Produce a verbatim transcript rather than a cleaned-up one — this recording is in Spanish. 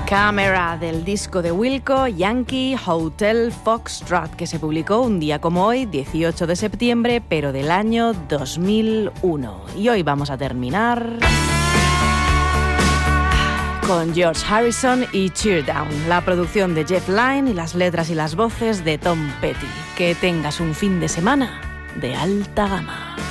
Camera, del disco de Wilco, Yankee Hotel Foxtrot, que se publicó un día como hoy, dieciocho de septiembre, pero del año dos mil uno. Y hoy vamos a terminar con George Harrison y Cheer Down, la producción de Jeff Lynne y las letras y las voces de Tom Petty. Que tengas un fin de semana de alta gama.